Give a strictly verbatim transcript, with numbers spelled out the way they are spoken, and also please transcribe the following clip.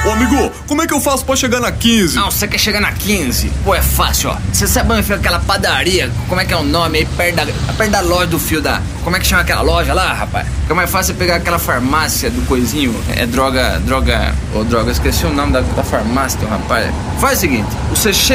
Ô, amigo, como é que eu faço pra chegar na quinze? Não, você quer chegar na quinze? Pô, é fácil, ó. Você sabe onde fica aquela padaria? Como é que é o nome aí? Perto da, perto da loja do fio da... Como é que chama aquela loja lá, rapaz? Fica mais fácil pegar aquela farmácia do coisinho. É droga... Droga... Ô, droga, esqueci o nome da, da farmácia, rapaz. Faz o seguinte, você chega...